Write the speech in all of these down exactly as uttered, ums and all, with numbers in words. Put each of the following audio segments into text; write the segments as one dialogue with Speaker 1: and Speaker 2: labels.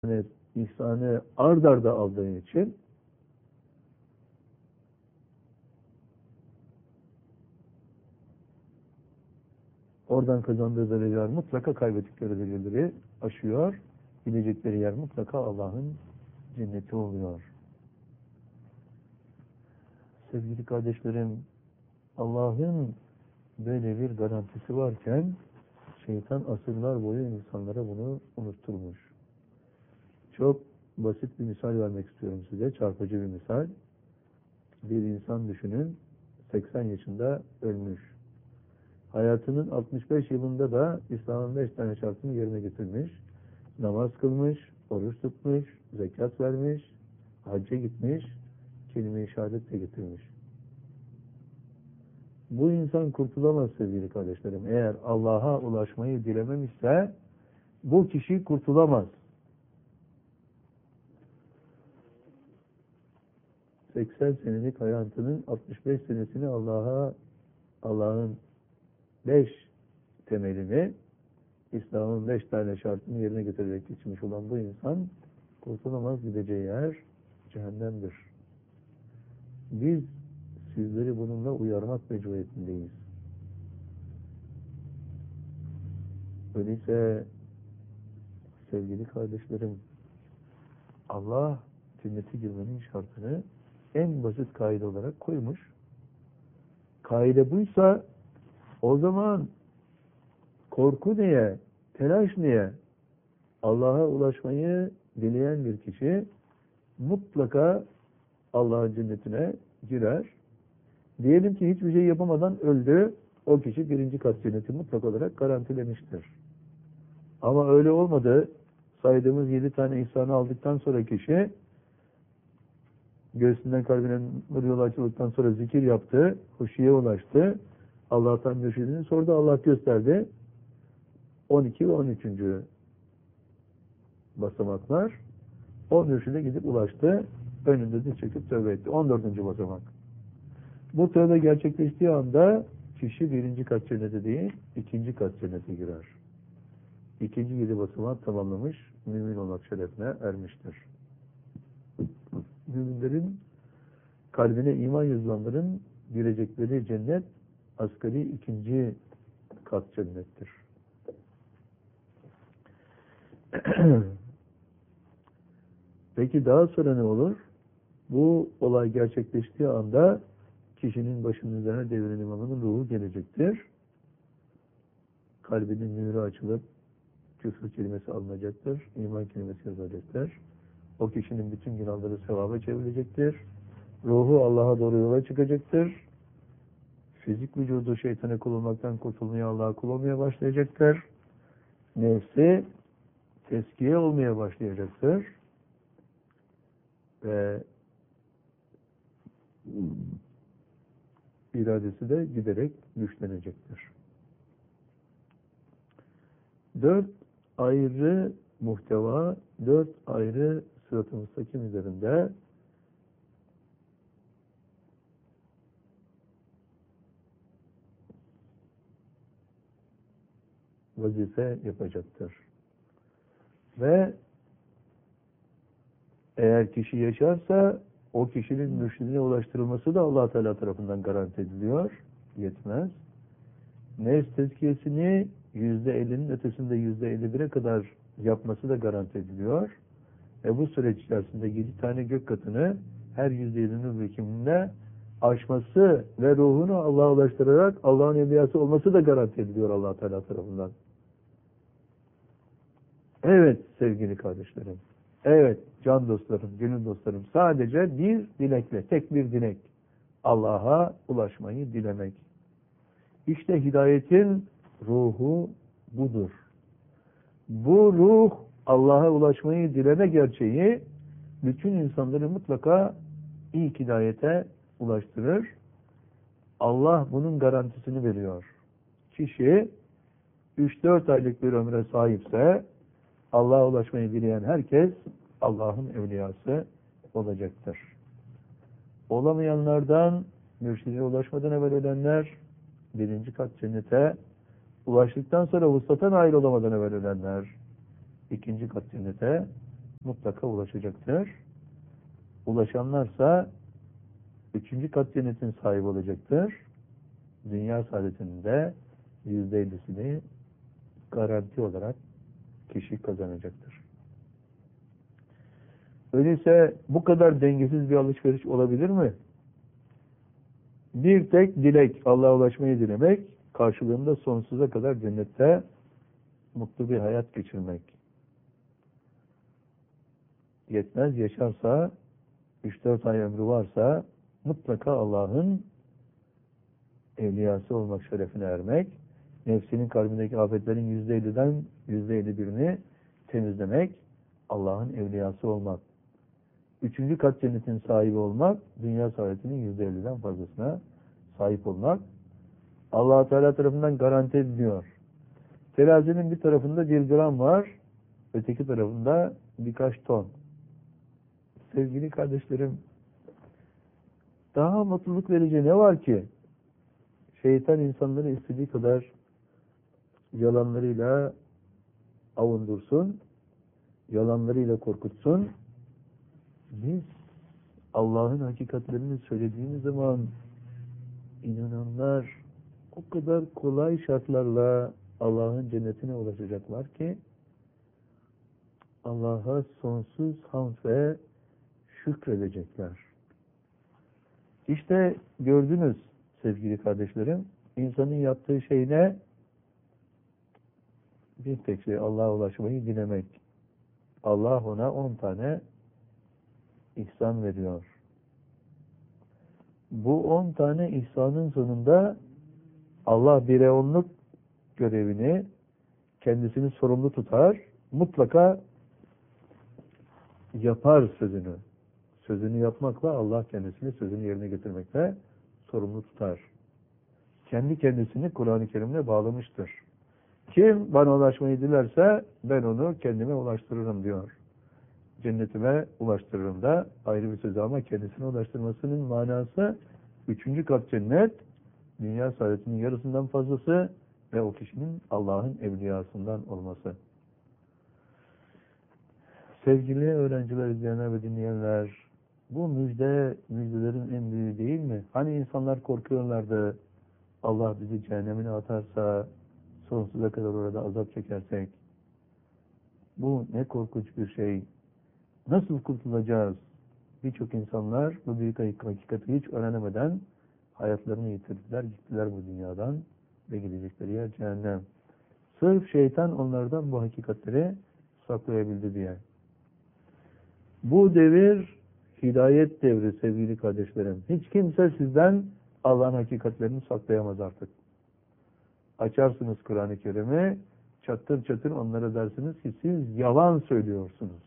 Speaker 1: Yani ihsanı ard arda aldığı için oradan kazandığı dereceler mutlaka kaybettikleri dereceleri aşıyor. Gidecekleri yer mutlaka Allah'ın cenneti oluyor. Sevgili kardeşlerim, Allah'ın böyle bir garantisi varken şeytan asırlar boyu insanlara bunu unutturmuş. Çok basit bir misal vermek istiyorum size, çarpıcı bir misal. Bir insan düşünün, seksen yaşında ölmüş. Hayatının altmış beş yılında da İslam'ın beş tane şartını yerine getirmiş. Namaz kılmış, oruç tutmuş, zekat vermiş, hacca gitmiş, kelime-i şehadet de getirmiş. Bu insan kurtulamaz sevgili kardeşlerim. Eğer Allah'a ulaşmayı dilememişse bu kişi kurtulamaz. seksen senelik hayatının altmış beş senesini Allah'a, Allah'ın beş temelini, İslam'ın beş tane şartını yerine getirerek geçmiş olan bu insan kurtulamaz, gideceği yer cehennemdir. Biz sizleri bununla uyarmak mecburiyetindeyiz. Öyleyse sevgili kardeşlerim, Allah cennete girmenin şartını en basit kaide olarak koymuş. Kaide buysa o zaman korku niye, telaş niye? Allah'a ulaşmayı dileyen bir kişi mutlaka Allah'ın cennetine girer. Diyelim ki hiçbir şey yapamadan öldü. O kişi birinci kat cenneti mutlak olarak garantilemiştir. Ama öyle olmadı. Saydığımız yedi tane ihsanı aldıktan sonra kişi göğsünden kalbine nur yolu açıldıktan sonra zikir yaptı. Huşiye ulaştı. Allah'tan mürşidini sordu. Allah gösterdi. on iki ve on üçüncü basamaklar. O mürşide gidip ulaştı. Önünde de çekip tövbe etti. on dördüncü basamak. Bu tövbe gerçekleştiği anda kişi birinci kat cennete değil, ikinci kat cennete girer. İkinci yedi basamağı tamamlamış, mümin olmak şerefine ermiştir. Müminlerin kalbine iman yazılanların girecekleri cennet asgari ikinci kat cennettir. Peki daha sonra ne olur? Bu olay gerçekleştiği anda kişinin başının üzerine devrin imamının ruhu gelecektir. Kalbinin mührü açılıp küfür kelimesi alınacaktır. İman kelimesi yazılacaktır. O kişinin bütün günahları sevaba çevrilecektir. Ruhu Allah'a doğru yola çıkacaktır. Fizik vücudu şeytana kul olmaktan kurtulmaya, Allah'a kul olmaya başlayacaktır. Nefsi teskiye olmaya başlayacaktır. Ve iradesi de giderek güçlenecektir. Dört ayrı muhteva, dört ayrı sırat-ı müstakim üzerinde vazife yapacaktır. Ve eğer kişi yaşarsa o kişinin mürşidine ulaştırılması da Allah Teala tarafından garanti ediliyor. Yetmez. Nefs tezkiyesini yüzde ellinin ötesinde yüzde elli bire kadar yapması da garanti ediliyor. Ve bu süreç içerisinde yedi tane gök katını her yüzde ellinin birikiminde aşması ve ruhunu Allah'a ulaştırarak Allah'ın evliyası olması da garanti ediliyor Allah Teala tarafından. Evet sevgili kardeşlerim. Evet can dostlarım, gönül dostlarım. Sadece bir dilekle, tek bir dilek. Allah'a ulaşmayı dilemek. İşte hidayetin ruhu budur. Bu ruh Allah'a ulaşmayı dileme gerçeği bütün insanları mutlaka ilk hidayete ulaştırır. Allah bunun garantisini veriyor. Kişi üç dört aylık bir ömre sahipse Allah'a ulaşmayı dileyen herkes Allah'ın evliyası olacaktır. Olamayanlardan mürşidine ulaşmadan evvel ölenler birinci kat cennete, ulaştıktan sonra vuslata nail olamadan evvel ölenler ikinci kat cennete, mutlaka ulaşacaktır. Ulaşanlarsa üçüncü kat cennetin sahibi olacaktır. Dünya saadetinin de yüzde ellisini garanti olarak kişi kazanacaktır. Öyleyse bu kadar dengesiz bir alışveriş olabilir mi? Bir tek dilek, Allah'a ulaşmayı dilemek, karşılığında sonsuza kadar cennette mutlu bir hayat geçirmek. Yetmez, yaşarsa, üç dört ay ömrü varsa, mutlaka Allah'ın evliyası olmak şerefine ermek, nefsinin kalbindeki afetlerin yüzde elliden yüzde elli birini temizlemek, Allah'ın evliyası olmak. Üçüncü kat cennetin sahibi olmak, dünya saadetinin yüzde elliden fazlasına sahip olmak, Allah Teala tarafından garanti ediliyor. Terazinin bir tarafında bir gram var, öteki tarafında birkaç ton. Sevgili kardeşlerim, daha mutluluk verici ne var ki? Şeytan insanları istediği kadar yalanlarıyla avundursun, yalanlarıyla korkutsun. Biz Allah'ın hakikatlerini söylediğimiz zaman inananlar o kadar kolay şartlarla Allah'ın cennetine ulaşacaklar ki Allah'a sonsuz hamd ve şükredecekler. İşte gördünüz sevgili kardeşlerim, insanın yaptığı şey ne? Bir tek şey, Allah'a ulaşmayı dilemek. Allah ona on tane ihsan veriyor. Bu on tane ihsanın sonunda Allah bire onluk görevini kendisini sorumlu tutar, mutlaka yapar sözünü. Sözünü yapmakla Allah kendisini sözünü yerine getirmekle sorumlu tutar. Kendi kendisini Kur'an-ı Kerim'le bağlamıştır. Kim bana ulaşmayı dilerse ben onu kendime ulaştırırım diyor. Cennetime ulaştırırım da ayrı bir söz ama kendisine ulaştırmasının manası üçüncü kat cennet, dünya saadetinin yarısından fazlası ve o kişinin Allah'ın evliyasından olması. Sevgili öğrenciler, izleyenler ve dinleyenler, bu müjde, müjdelerin en büyüğü değil mi? Hani insanlar korkuyorlardı, Allah bizi cehennemine atarsa, sonsuza kadar orada azap çekersek. Bu ne korkunç bir şey. Nasıl kurtulacağız? Birçok insanlar bu büyük hakikati hiç öğrenemeden hayatlarını yitirdiler, gittiler bu dünyadan ve gidecekleri yer cehennem. Sırf şeytan onlardan bu hakikatleri saklayabildi diye. Bu devir hidayet devri sevgili kardeşlerim. Hiç kimse sizden Allah'ın hakikatlerini saklayamaz artık. Açarsınız Kur'an-ı Kerim'i, çatır çatır onlara dersiniz ki siz yalan söylüyorsunuz.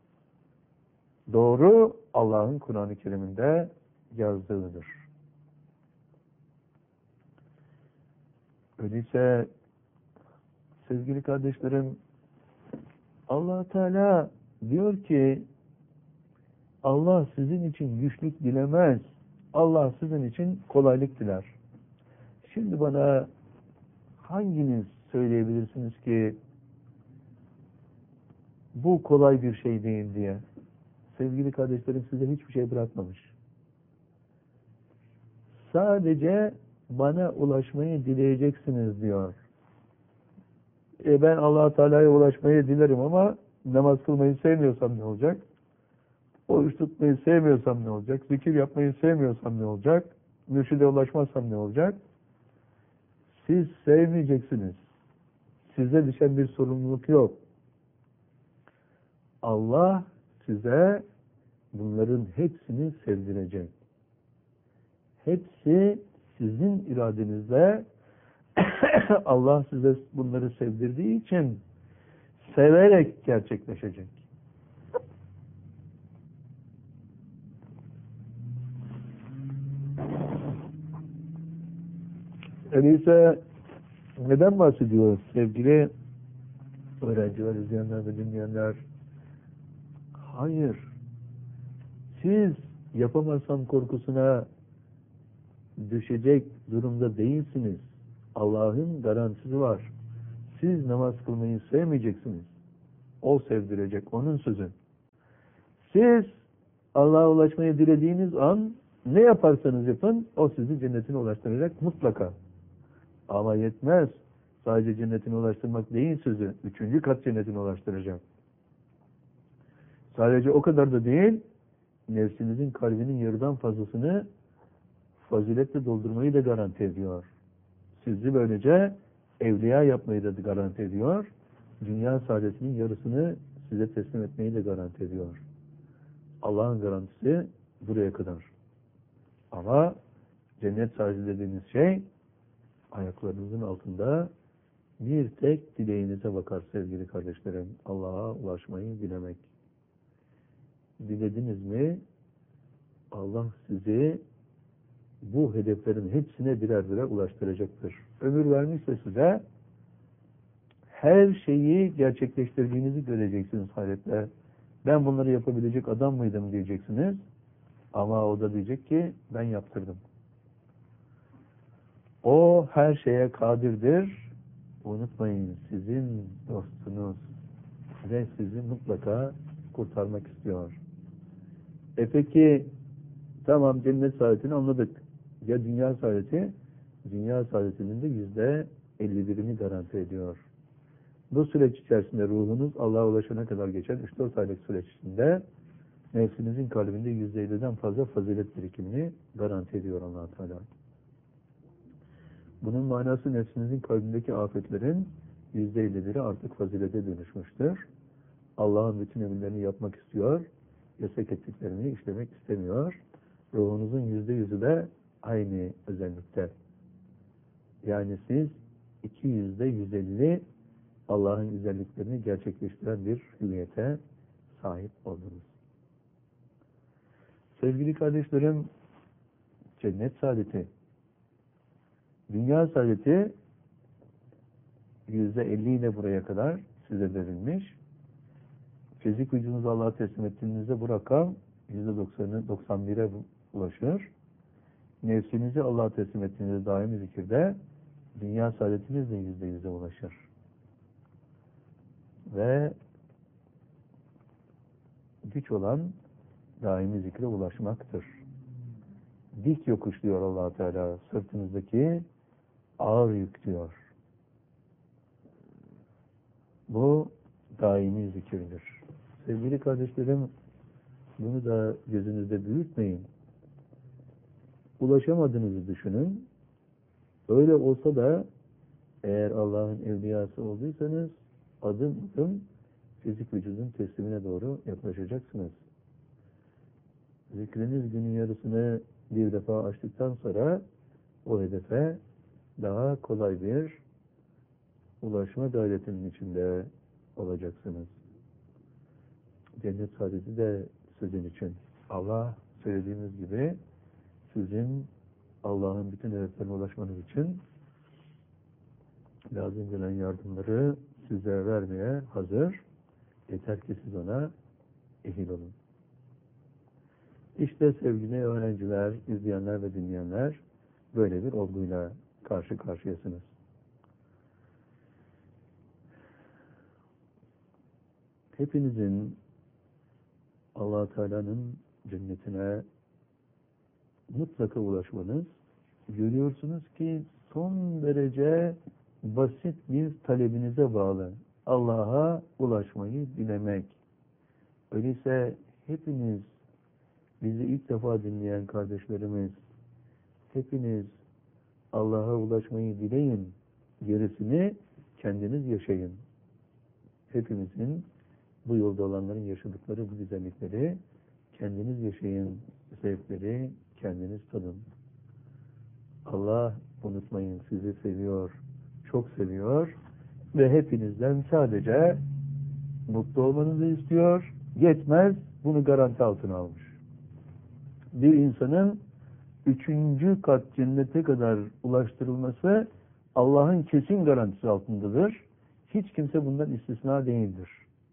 Speaker 1: Doğru Allah'ın Kur'an-ı Kerim'inde yazdığıdır. Öyleyse sevgili kardeşlerim, Allah Teala diyor ki Allah sizin için güçlük dilemez. Allah sizin için kolaylık diler. Şimdi bana hanginiz söyleyebilirsiniz ki bu kolay bir şey değil diye? Sevgili kardeşlerim, size hiçbir şey bırakmamış. Sadece bana ulaşmayı dileyeceksiniz diyor. E ben Allah Teala'ya ulaşmayı dilerim ama namaz kılmayı sevmiyorsam ne olacak? Oruç tutmayı sevmiyorsam ne olacak? Zikir yapmayı sevmiyorsam ne olacak? Mürşide ulaşmazsam ne olacak? Siz sevmeyeceksiniz. Size düşen bir sorumluluk yok. Allah size bunların hepsini sevdirecek. Hepsi sizin iradenizle Allah size bunları sevdirdiği için severek gerçekleşecek. Öyleyse neden bahsediyoruz sevgili öğrenciler, izleyenler ve dinleyenler? Hayır. Siz yapamazsam korkusuna düşecek durumda değilsiniz. Allah'ın garantisi var. Siz namaz kılmayı sevmeyeceksiniz. O sevdirecek, onun sözü. Siz Allah'a ulaşmayı dilediğiniz an ne yaparsanız yapın o sizi cennetine ulaştıracak mutlaka. Ama yetmez. Sadece cennetine ulaştırmak değil sizi. Üçüncü kat cennetine ulaştıracak. Sadece o kadar da değil, nefsinizin kalbinin yarıdan fazlasını faziletle doldurmayı da garanti ediyor. Sizi böylece evliya yapmayı da garanti ediyor. Dünya saadetinin yarısını size teslim etmeyi de garanti ediyor. Allah'ın garantisi buraya kadar. Ama cennet saadeti dediğiniz şey ayaklarınızın altında bir tek dileğinize bakar sevgili kardeşlerim. Allah'a ulaşmayı dilemek. Dilediniz mi Allah sizi bu hedeflerin hepsine birer birer ulaştıracaktır. Ömür vermişse size her şeyi gerçekleştirdiğinizi göreceksiniz hayretle. Ben bunları yapabilecek adam mıydım diyeceksiniz. Ama o da diyecek ki ben yaptırdım. O her şeye kadirdir. Unutmayın sizin dostunuz ve sizi mutlaka kurtarmak istiyor. E peki tamam cennet saadetini anladık. Ya dünya saadeti? Dünya saadetinin de yüzde elli birini garanti ediyor. Bu süreç içerisinde ruhunuz Allah'a ulaşana kadar geçen üç dört aylık süreç içinde nefsinizin kalbinde yüzde elliden fazla fazilet birikimini garanti ediyor Allah Teala. Bunun manası nefsinizin kalbindeki afetlerin yüzde elli biri artık fazilete dönüşmüştür. Allah'ın bütün emirlerini yapmak istiyor, yasak ettiklerini işlemek istemiyor. Ruhunuzun yüzde yüzü de aynı özellikte. Yani siz iki yüzde yüz elli Allah'ın güzelliklerini gerçekleştiren bir hüviyete sahip oldunuz. Sevgili kardeşlerim, cennet saadeti, dünya saadeti yüzde elli ile buraya kadar size verilmiş. Fizik vücudunuzu Allah'a teslim ettiğinizde bu rakam yüzde doksan bire ulaşır. Nefsinizi Allah'a teslim ettiğinizde daimi zikirde dünya saadetiniz de yüzde yüze ulaşır. Ve güç olan daimi zikre ulaşmaktır. Dik yokuş diyor Allah Teala, sırtınızdaki ağır yük diyor. Bu daimi zikirdir. Sevgili kardeşlerim, bunu da gözünüzde büyütmeyin. Ulaşamadığınızı düşünün. Öyle olsa da eğer Allah'ın evliyası olduysanız adım adım fizik vücudun teslimine doğru yaklaşacaksınız. Zikriniz günün yarısını bir defa açtıktan sonra o hedefe daha kolay bir ulaşma gayretinin içinde olacaksınız. Cennet saadeti de sizin için. Allah söylediğimiz gibi sizin Allah'ın bütün hedeflerine ulaşmanız için lazım gelen yardımları size vermeye hazır. Yeter ki siz ona ehil olun. İşte sevgili öğrenciler, izleyenler ve dinleyenler, böyle bir olguyla karşı karşıyasınız. Hepinizin Allah Teala'nın cennetine mutlaka ulaşmanız, görüyorsunuz ki son derece basit bir talebinize bağlı. Allah'a ulaşmayı dilemek. Öyleyse hepiniz, bizi ilk defa dinleyen kardeşlerimiz, hepiniz Allah'a ulaşmayı dileyin, gerisini kendiniz yaşayın. Hepimizin bu yolda olanların yaşadıkları bu güzellikleri kendiniz yaşayın, zevkleri kendiniz tadın. Allah, unutmayın, sizi seviyor, çok seviyor ve hepinizden sadece mutlu olmanızı istiyor. Yetmez, bunu garanti altına almış. Bir insanın üçüncü kat cennete kadar ulaştırılması Allah'ın kesin garantisi altındadır. Hiç kimse bundan istisna değildir.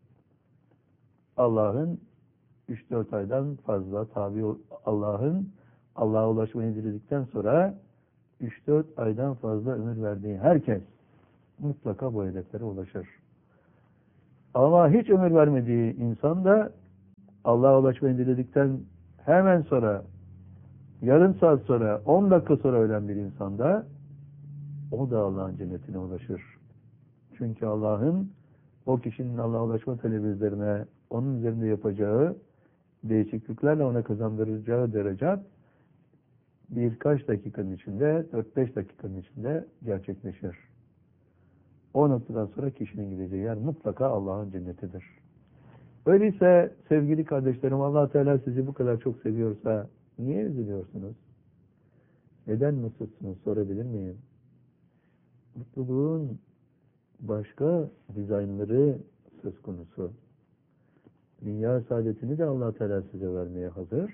Speaker 1: Allah'ın üç dört aydan fazla tabi Allah'ın Allah'a ulaşmayı diledikten sonra üç dört aydan fazla ömür verdiği herkes mutlaka bu hedeflere ulaşır. Ama hiç ömür vermediği insan da Allah'a ulaşmayı diledikten hemen sonra, yarım saat sonra, on dakika sonra ölen bir insanda, o da Allah'ın cennetine ulaşır. Çünkü Allah'ın o kişinin Allah'a ulaşma talebi üzerine, onun üzerinde yapacağı değişikliklerle ona kazandıracağı derece birkaç dakikanın içinde, dört beş dakikanın içinde gerçekleşir. O noktadan sonra kişinin gideceği yer mutlaka Allah'ın cennetidir. Öyleyse sevgili kardeşlerim, Allah Teala sizi bu kadar çok seviyorsa niye üzülüyorsunuz? Neden mutsuzsunuz sorabilir miyim? Mutluluğun başka dizaynları söz konusu. Dünya saadetini de Allah Teala size vermeye hazır.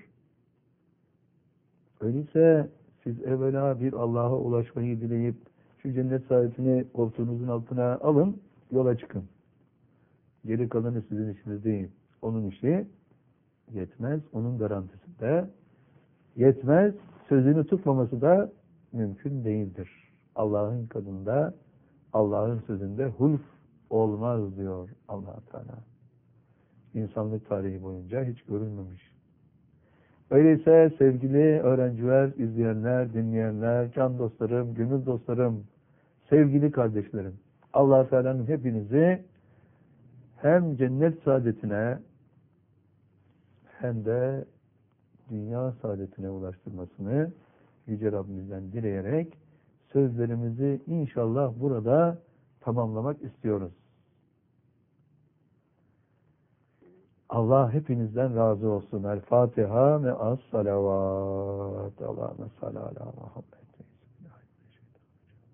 Speaker 1: Öyleyse siz evvela bir Allah'a ulaşmayı dileyip şu cennet saadetini koltuğunuzun altına alın, yola çıkın. Geri kalanı sizin işiniz değil. Onun işi yetmez, onun garantisinde yetmez, sözünü tutmaması da mümkün değildir. Allah'ın kadında, Allah'ın sözünde hulf olmaz diyor Allah Teala. İnsanlık tarihi boyunca hiç görülmemiş. Öyleyse sevgili öğrenciler, izleyenler, dinleyenler, can dostlarım, gönül dostlarım, sevgili kardeşlerim, Allah Teala'nın hepinizi hem cennet saadetine hem de dünya saadetine ulaştırmasını Yüce Rabbimizden dileyerek sözlerimizi inşallah burada tamamlamak istiyoruz. Allah hepinizden razı olsun. El Fatiha ve as salavat. Allahümme salli ala Muhammed.